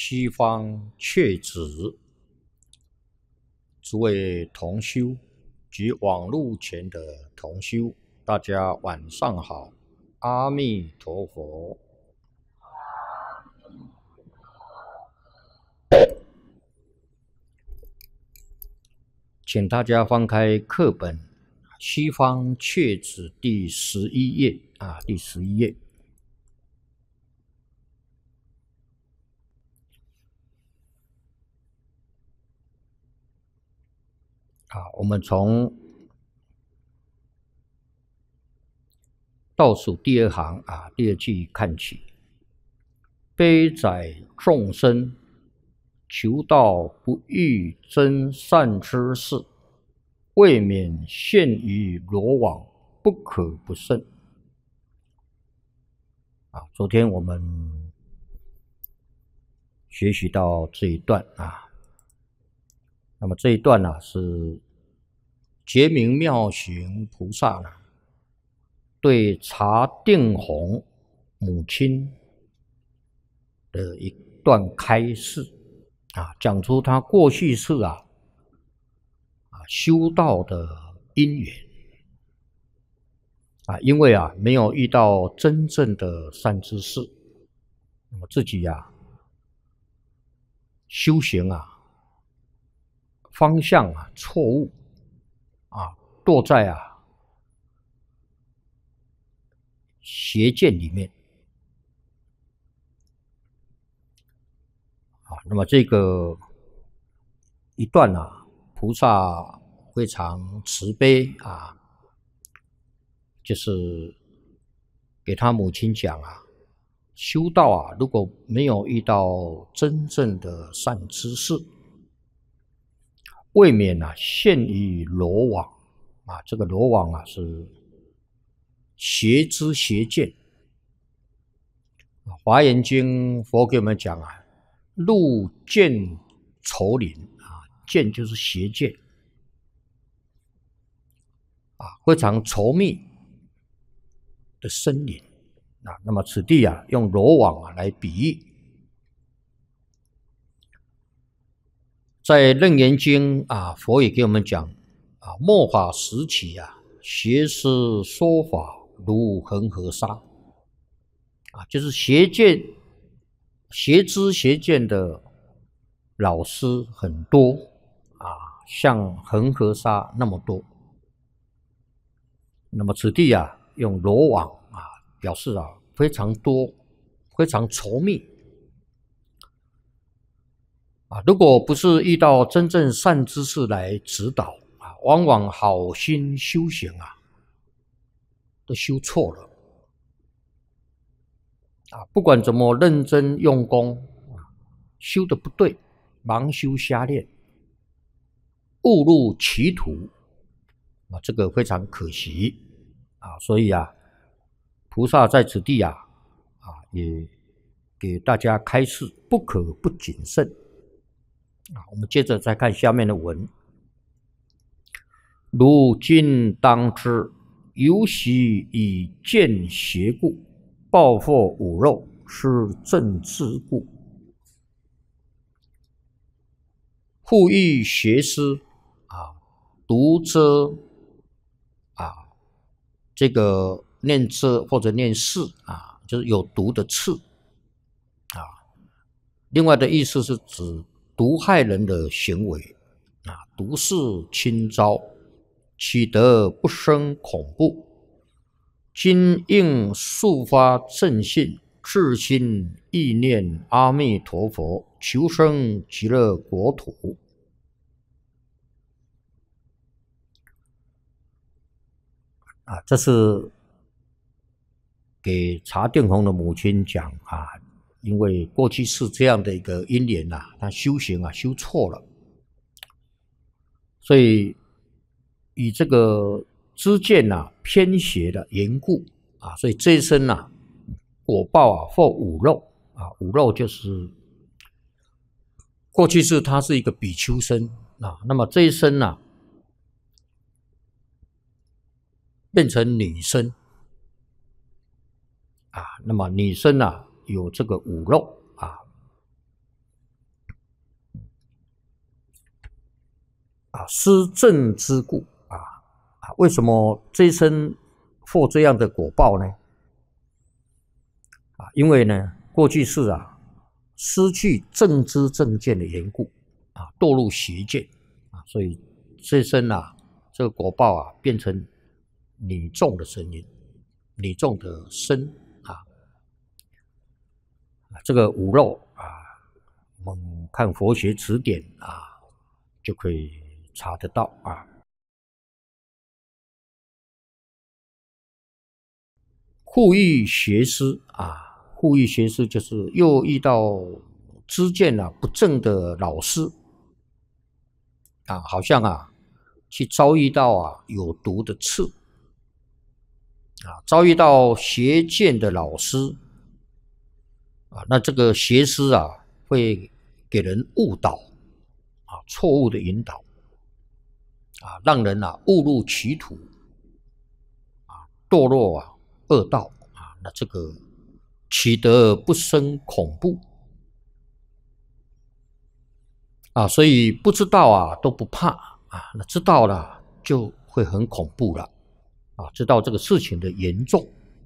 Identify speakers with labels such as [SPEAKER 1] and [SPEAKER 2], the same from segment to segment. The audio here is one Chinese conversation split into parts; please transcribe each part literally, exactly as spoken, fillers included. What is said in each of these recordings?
[SPEAKER 1] 西方确子，诸位同修及网络前的同修，大家晚上好，阿弥陀佛。请大家翻开课本《西方确子》第十一页啊，第十一页。啊，我们从倒数第二行啊，第二句看起。悲哉众生，求道不欲真善之事，未免陷于罗网，不可不慎。啊，昨天我们学习到这一段啊，那么这一段呢、啊、是觉明妙行菩萨呢对茶定弘母亲的一段开示啊，讲出他过去世啊啊修道的因缘啊，因为啊没有遇到真正的善知识，那么自己啊修行啊方向啊错误啊，堕在啊邪见里面啊。那么这个一段啊，菩萨非常慈悲啊，就是给他母亲讲啊，修道啊，如果没有遇到真正的善知识，未免啊陷于罗网啊。这个罗网啊是邪知邪见。华严经佛给我们讲啊，入见丛林啊，见就是邪见啊，非常稠密的森林啊。那么此地啊，用罗网啊来比喻。在楞严经啊，佛也给我们讲啊，末法时期啊，邪师说法如恒河沙啊，就是邪见、邪知邪见的老师很多啊，像恒河沙那么多。那么此地啊，用罗网啊，表示啊非常多、非常稠密啊。如果不是遇到真正善知识来指导啊，往往好心修行啊，都修错了啊。不管怎么认真用功啊，修的不对，盲修瞎练，误入歧途啊，这个非常可惜啊。所以啊，菩萨在此地啊啊也给大家开示，不可不谨慎啊。我们接着再看下面的文：如今当知，由习以见邪故，报复五肉，是正之故。复欲邪师啊，毒遮啊，这个念遮或者念视啊，就是有毒的刺啊。另外的意思是指毒害人的行为啊，毒势侵招，岂得不生恐怖？今应速发正信，至心意念阿弥陀佛，求生极乐国土。啊，这是给茶定弘的母亲讲啊，因为过去是这样的一个因缘啊，他修行啊修错了，所以以这个知见啊偏邪的缘故啊，所以这一生啊果报啊或五肉啊，五肉就是过去是他是一个比丘生啊，那么这一生啊变成女生啊，那么女生啊有这个五肉啊， 啊，施正之故啊啊，为什么这一生获这样的果报呢？啊，因为呢，过去世啊，失去正知正见的缘故啊，堕入邪见啊，所以这一生啊，这个果报啊，变成女众的声音，女众的身啊，这个五漏啊，我们看佛学词典啊，就可以查得到啊。护欲邪师啊，护欲邪师就是又遇到知见啊不正的老师啊，好像啊去遭遇到啊有毒的刺啊，遭遇到邪见的老师啊，那这个邪师啊会给人误导啊，错误的引导啊，让人啊误入歧途啊，堕落啊恶道啊，那这个起得不生恐怖啊，所以不知道啊都不怕啊，那知道了就会很恐怖了啊，知道这个事情的严重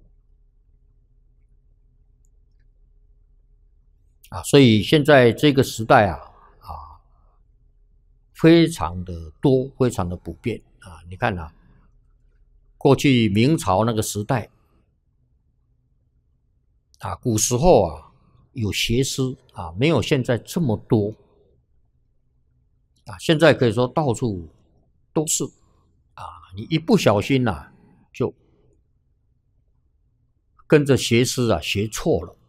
[SPEAKER 1] 啊，所以现在这个时代啊啊，非常的多，非常的普遍啊，你看啊，过去明朝那个时代啊，古时候啊有邪师啊，没有现在这么多啊，现在可以说到处都是啊，你一不小心呐、啊，就跟着邪师啊学错了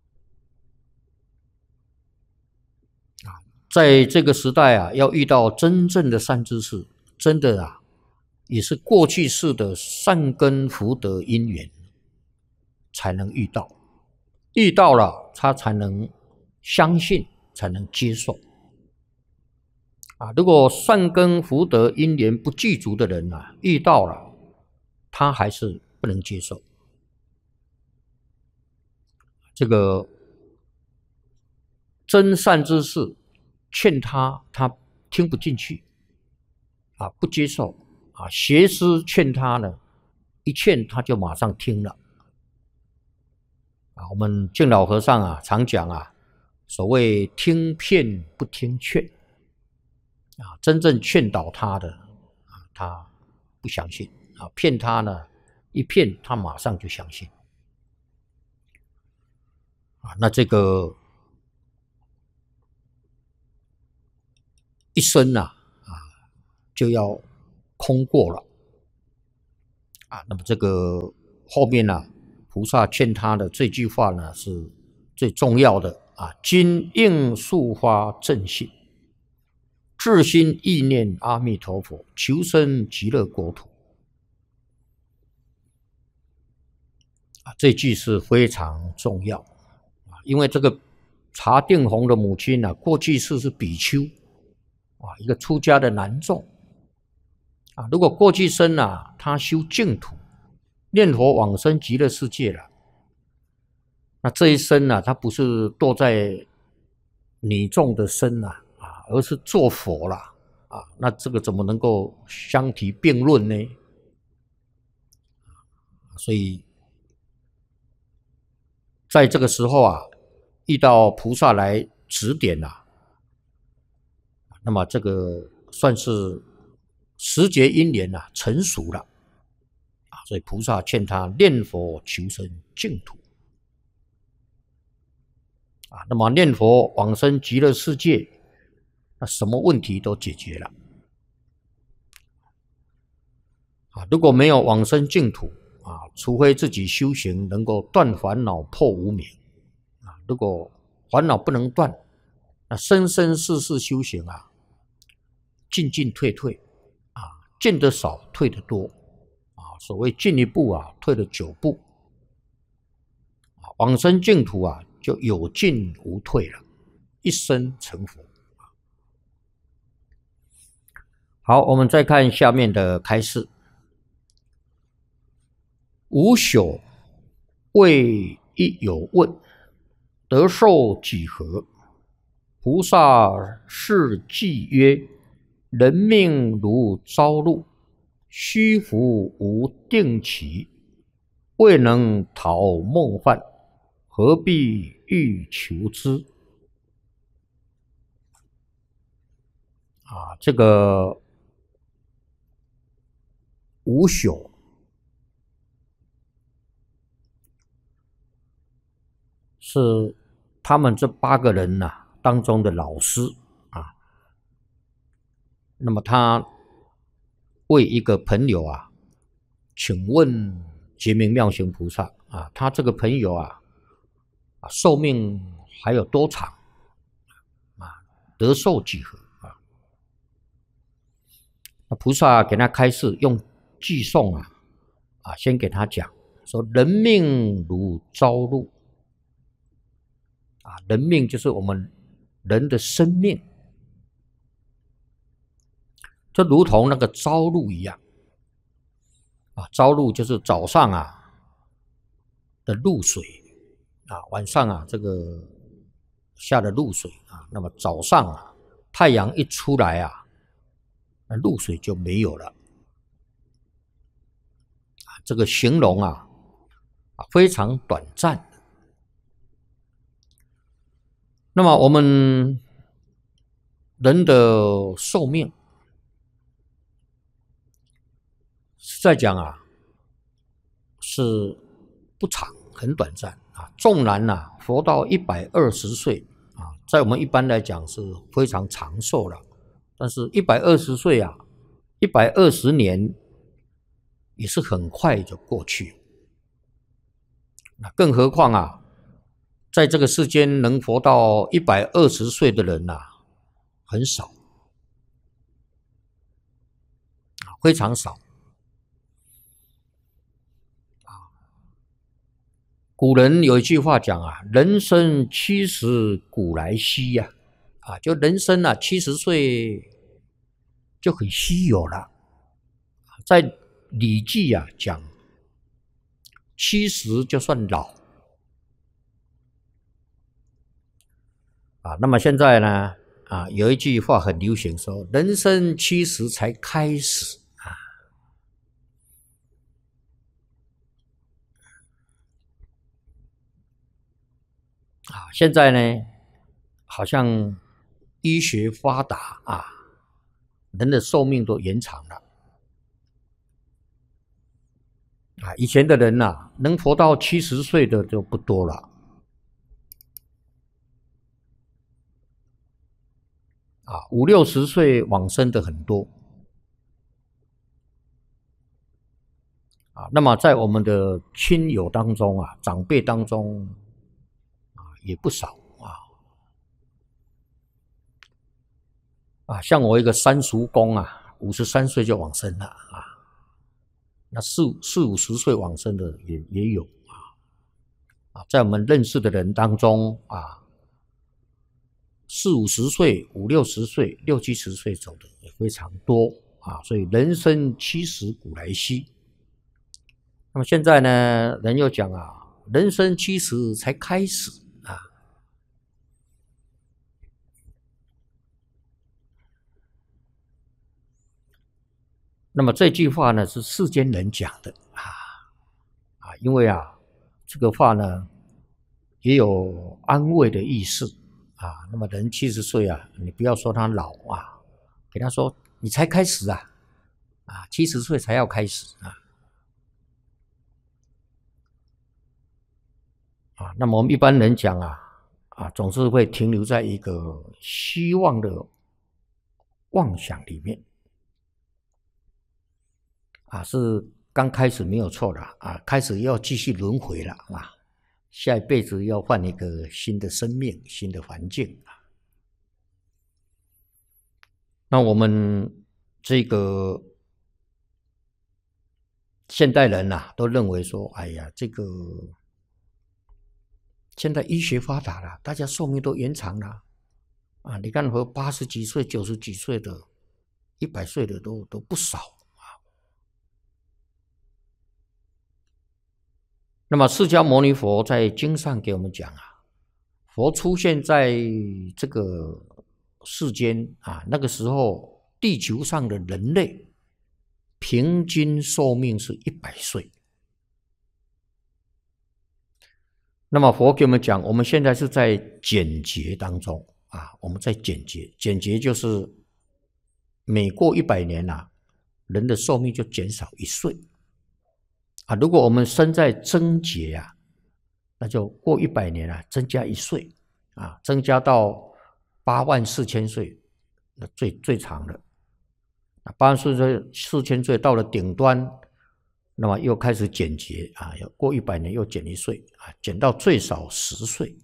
[SPEAKER 1] 啊，在这个时代啊，要遇到真正的善知识，真的啊，也是过去世的善根福德因缘才能遇到，遇到了他才能相信，才能接受啊。如果善根福德因缘不具足的人啊，遇到了他还是不能接受。这个真善之事劝他，他听不进去啊，不接受啊。邪师劝他呢，一劝他就马上听了啊。我们敬老和尚啊，常讲啊，所谓听骗不听劝啊，真正劝导他的啊，他不相信啊，骗他呢，一骗他马上就相信啊。那这个一生呐 啊, 啊，就要空过了啊。那么这个后面呢、啊，菩萨劝他的这句话呢，是最重要的啊。今应速发正信，至心意念阿弥陀佛，求生极乐国土啊。这句是非常重要啊，因为这个查定弘的母亲呢、啊，过去世是比丘。啊，一个出家的男众啊，如果过去生啊，他修净土，念佛往生极乐世界了，那这一生啊，他不是堕在女众的身啊，啊，而是做佛了啊，那这个怎么能够相提并论呢？所以在这个时候啊，遇到菩萨来指点啊，那么这个算是时节因缘啊成熟了啊，所以菩萨劝他念佛求生净土啊，那么念佛往生极乐世界，那什么问题都解决了啊。如果没有往生净土啊，除非自己修行能够断烦恼破无明啊，如果烦恼不能断，那生生世世修行啊，进进退退啊，进得少退得多啊，所谓进一步啊，退了九步啊，往生净土啊，就有进无退了，一生成佛。好，我们再看下面的开示。吾朽未一有问，得受几何？菩萨是偈曰： 人命如朝露，虚浮无定期，未能逃梦幻，何必欲求之？啊，这个吴朽是他们这八个人呐、啊、当中的老师啊。那么他为一个朋友啊，请问觉明妙行菩萨啊，他这个朋友啊，啊寿命还有多长啊？得寿几何啊？那菩萨给他开示，用偈颂啊啊，先给他讲说：人命如朝露啊，人命就是我们人的生命，就如同那个朝露一样啊。朝露就是早上啊的露水啊，晚上啊这个下的露水啊。那么早上啊，太阳一出来啊，那露水就没有了。这个形容啊，非常短暂。那么我们人的寿命是在讲啊，是不长，很短暂啊。纵然啊，活到一百二十岁啊，在我们一般来讲是非常长寿了。但是一百二十岁啊，一百二十年也是很快就过去。那更何况啊，在这个世间能活到一百二十岁的人啊，很少，非常少。古人有一句话讲啊，人生七十古来稀呀、啊，啊，就人生啊七十岁就很稀有了。在《礼记》啊讲，七十就算老啊。那么现在呢啊，有一句话很流行说，人生七十才开始啊。啊，现在呢，好像医学发达啊，人的寿命都延长了。啊，以前的人呐、啊，能活到七十岁的就不多了。啊，五六十岁往生的很多。啊，那么在我们的亲友当中啊，长辈当中啊，也不少啊。啊，像我一个三叔公啊，五十三岁就往生了啊。那四四五十岁往生的也也有啊。啊，在我们认识的人当中啊，四五十岁、五六十岁、六七十岁走的也非常多啊。所以人生七十古来稀。那么现在呢，人又讲啊，人生七十才开始啊。那么这句话呢，是世间人讲的啊啊，因为啊，这个话呢也有安慰的意思啊。那么人七十岁啊，你不要说他老啊，给他说你才开始啊，啊，七十岁才要开始啊。啊，那么我们一般人讲啊，啊，总是会停留在一个希望的妄想里面，啊，是刚开始没有错的啊，开始要继续轮回了啊，下一辈子要换一个新的生命、新的环境啊。那我们这个现代人呐、啊，都认为说，哎呀，这个。现在医学发达了，大家寿命都延长了啊！你看，和八十几岁、九十几岁的、一百岁的都都不少啊。那么，释迦牟尼佛在经上给我们讲啊，佛出现在这个世间啊，那个时候地球上的人类平均寿命是一百岁。那么佛给我们讲，我们现在是在减劫当中啊，我们在减劫，减劫就是每过一百年啊，人的寿命就减少一岁啊。如果我们生在增劫啊，那就过一百年啊，增加一岁啊，增加到八万四千岁，那最最长的。八万四千四千岁到了顶端，那么又开始减劫啊，要过一百年又减一岁啊，减到最少十岁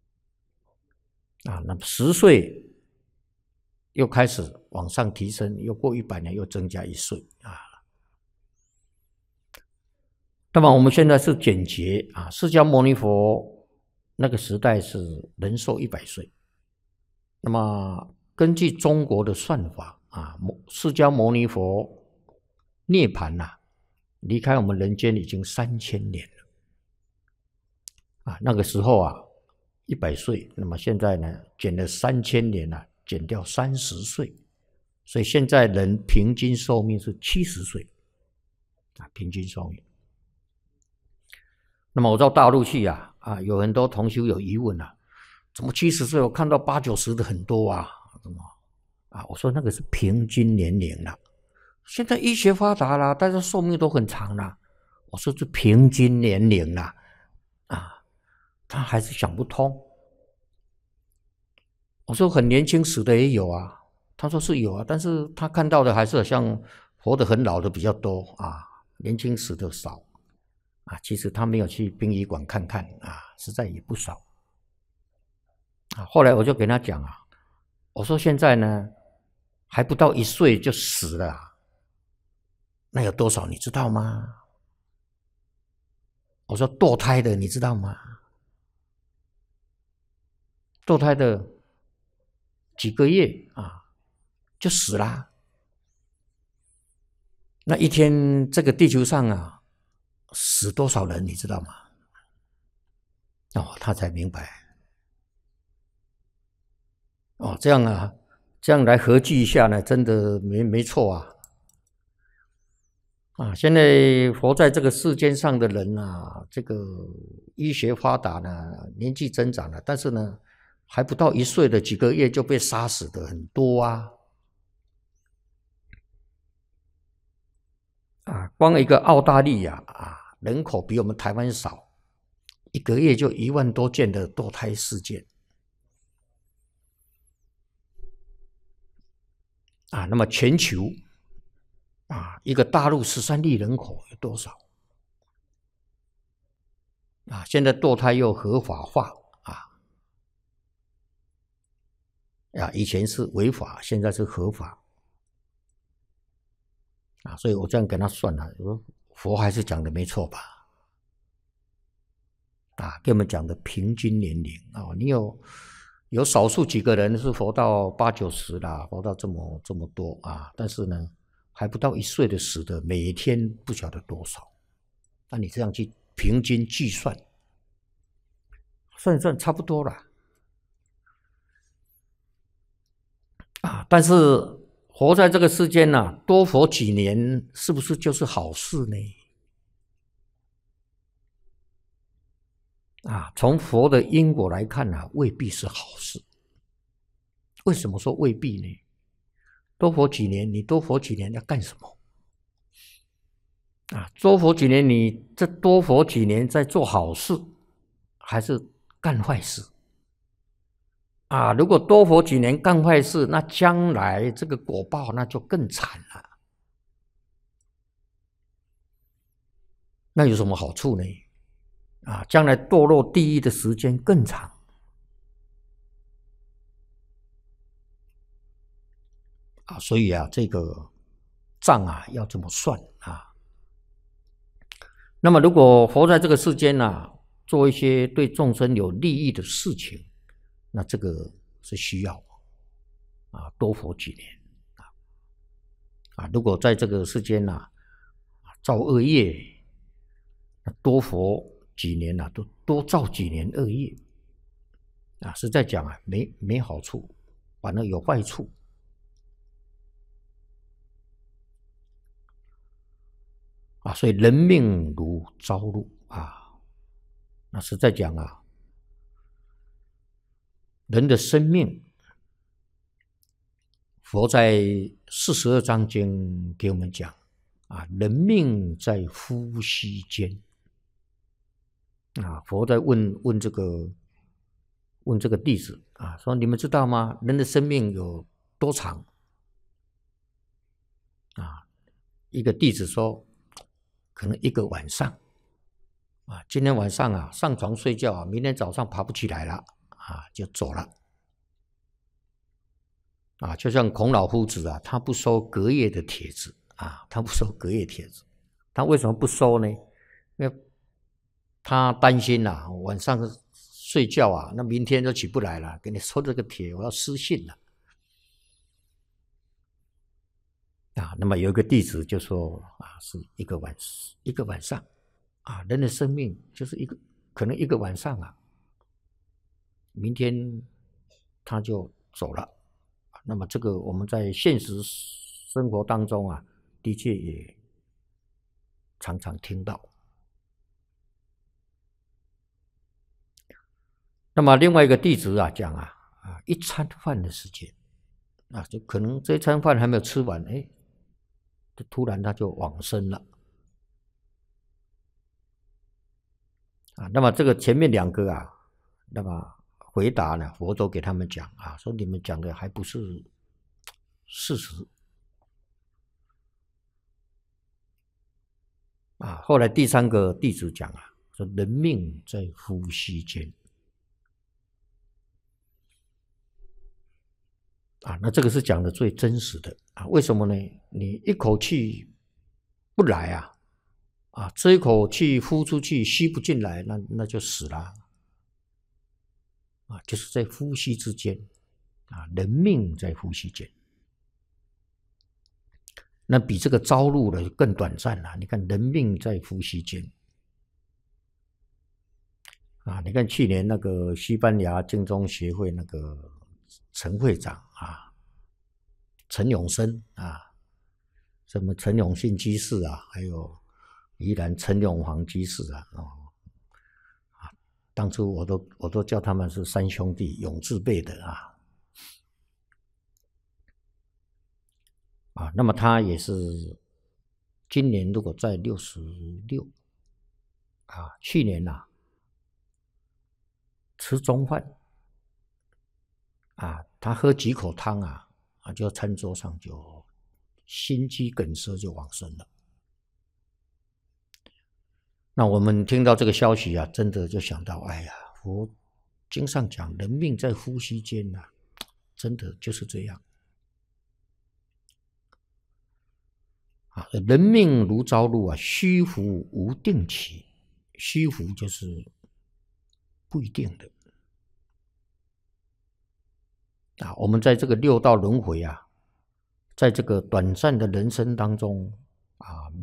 [SPEAKER 1] 啊，那么十岁又开始往上提升，又过一百年又增加一岁啊。那么我们现在是减劫啊，释迦牟尼佛那个时代是人寿一百岁，那么根据中国的算法啊，释迦牟尼佛涅槃呐、啊，离开我们人间已经三千年了啊。那个时候啊，一百岁，那么现在呢，减了三千年啊，减掉三十岁，所以现在人平均寿命是七十岁啊，平均寿命。那么我到大陆去啊，啊，有很多同修有疑问啊，怎么七十岁？我看到八九十的很多啊，怎么啊？我说那个是平均年龄了。现在医学发达了，大家寿命都很长了。我说是平均年龄了啊，他还是想不通。我说很年轻死的也有啊，他说是有啊，但是他看到的还是好像活得很老的比较多啊，年轻死的少。啊，其实他没有去殡仪馆看看啊，实在也不少。啊，后来我就跟他讲啊，我说现在呢，还不到一岁就死了、啊，那有多少你知道吗？我说堕胎的你知道吗？堕胎的几个月啊就死了。那一天这个地球上啊。死多少人你知道吗？哦，他才明白。哦，这样啊，这样来合计一下呢，真的没没错啊。啊，现在活在这个世间上的人啊，这个医学发达呢，年纪增长了，但是呢，还不到一岁的几个月就被杀死的很多啊。啊，光一个澳大利亚啊。人口比我们台湾少，一个月就一万多件的堕胎事件啊。那么全球啊，一个大陆十三亿人口有多少啊？现在堕胎又合法化啊，啊，以前是违法，现在是合法啊。所以我这样跟他算了，我说佛还是讲的没错吧？啊，给我们讲的平均年龄啊、哦，你有有少数几个人是活到八九十啦，活到这么这么多啊，但是呢，还不到一岁的死的，每天不晓得多少。那你这样去平均计算，算一算差不多了啊。但是活在这个世间呢、啊，多活几年，是不是就是好事呢？啊，从佛的因果来看啊，未必是好事。为什么说未必呢？多活几年，你多活几年要干什么？啊，多活几年，你这多活几年在做好事，还是干坏事？啊，如果多活几年干坏事，那将来这个果报那就更惨了。那有什么好处呢？啊，将来堕落地狱的时间更长。啊，所以啊，这个账啊要这么算啊。那么，如果活在这个世间啊，做一些对众生有利益的事情，那这个是需要啊，多活几年啊。啊，如果在这个世间啊，造恶业，多活几年啊，都多造几年恶业啊，实在讲啊，没没好处，反而有坏处。 啊，所以人命如朝露啊。那实在讲啊，人的生命，佛在四十二章经给我们讲啊，人命在呼吸间啊。佛在问问这个问这个弟子啊，说你们知道吗？人的生命有多长？啊，一个弟子说，可能一个晚上啊，今天晚上啊上床睡觉啊，明天早上爬不起来了啊，就走了啊。就像孔老夫子啊，他不收隔夜的帖子啊，他不收隔夜帖子，他为什么不收呢？因为他担心啊，晚上睡觉啊，那明天就起不来了，给你收这个帖，我要失信了。啊，那么有一个弟子就说啊，是一个晚一个晚上啊，人的生命就是一个可能一个晚上啊，明天他就走了。那么这个我们在现实生活当中啊，的确也常常听到。那么另外一个弟子啊讲啊啊，一餐饭的时间啊，就可能这一餐饭还没有吃完，哎。突然他就往生了啊。那么这个前面两个啊，那么回答呢，佛都给他们讲啊，说你们讲的还不是事实啊。后来第三个弟子讲啊，说人命在呼吸间啊，那这个是讲的最真实的啊。为什么呢？你一口气不来啊，啊，这一口气呼出去吸不进来，那那就死了啊，就是在呼吸之间啊，人命在呼吸间，那比这个朝露的更短暂了。你看，人命在呼吸间啊，你看去年那个西班牙经中协会那个陈会长啊，陈永生啊，什么陈永信居士啊，还有宜兰陈永煌居士啊，哦，啊，当初我都我都叫他们是三兄弟，永字辈的啊，啊，那么他也是今年如果在六十六啊，去年呐、啊、吃中饭啊，他喝几口汤啊啊，就餐桌上就心肌梗塞就往生了。那我们听到这个消息啊，真的就想到，哎呀，佛经上讲人命在呼吸间呐、啊，真的就是这样啊。人命如朝露啊，虚浮无定期，虚浮就是不一定的啊。我们在这个六道轮回啊，在这个短暂的人生当中啊。